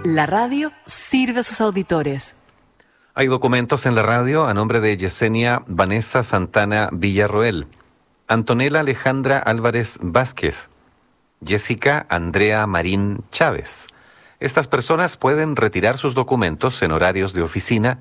La radio sirve a sus auditores. Hay documentos en la radio a nombre de Yesenia Vanessa Santana Villarroel, Antonella Alejandra Álvarez Vázquez, Jessica Andrea Marín Chávez. Estas personas pueden retirar sus documentos en horarios de oficina